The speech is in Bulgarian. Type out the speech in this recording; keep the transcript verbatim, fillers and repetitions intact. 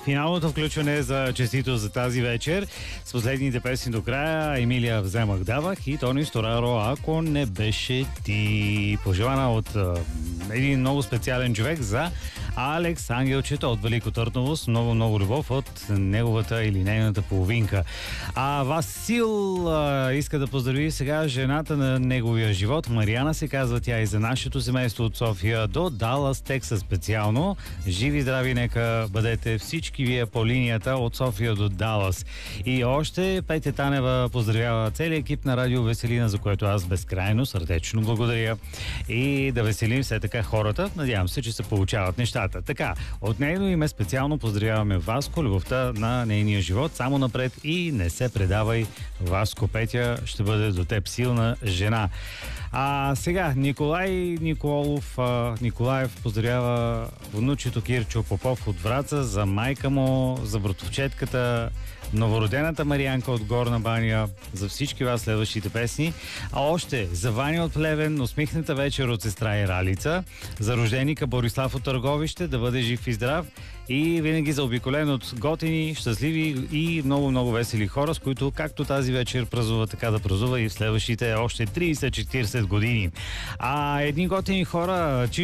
Финалното включване за честито за тази вечер с последните песни до края. Емилия вземах давах и Тони Стораро ако не беше ти. Пожелана от uh, един много специален човек за Алекс Ангелчето от Велико Търново с много-много любов от неговата или нейната половинка. А Васил uh, иска да поздрави сега жената на неговия живот. Мариана се казва тя и за нашето семейство от София до Далас, Тексас специално. Живи, здрави, нека бъдете всички вие по линията от София до Далас. И още Петя Танева поздравява целият екип на Радио Веселина, за което аз безкрайно сърдечно благодаря. И да веселим все така хората. Надявам се, че се получават нещата. Така, от нейно име специално поздравяваме Васко, любовта на нейния живот. Само напред и не се предавай, Васко. Петя ще бъде до теб силна жена. А сега Николай Николов, а, Николаев поздравява внучето Кирчо Попов от Враца, за майка му, за братовчетката, новородената Марианка от Горна баня, за всички вас следващите песни. А още за Ваня от Плевен, усмихната вечер от сестра Иралица, за рожденика Борислав от Търговище, да бъде жив и здрав и винаги заобиколен от готини, щастливи и много-много весели хора, с които както тази вечер празнува, така да празнува и в следващите още трийсет-четирийсет години. А едни готини хора,